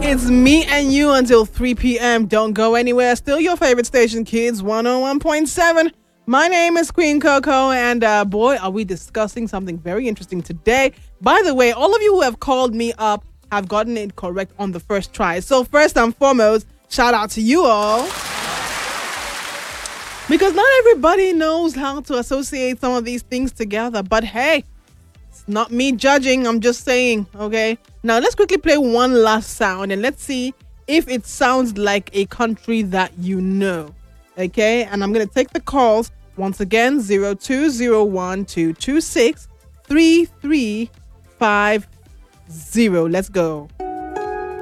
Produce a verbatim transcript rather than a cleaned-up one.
It's me and you until three p.m. Don't go anywhere. Still your favorite station, Kids one oh one point seven. My name is Queen Coco, and uh, boy, are we discussing something very interesting today. By the way, all of you who have called me up have gotten it correct on the first try. So first and foremost, shout out to you all. Because not everybody knows how to associate some of these things together. But hey, it's not me judging. I'm just saying, okay? Now, let's quickly play one last sound and let's see if it sounds like a country that you know. Okay? And I'm going to take the calls once again, zero two zero one two two six three three five zero. Let's go.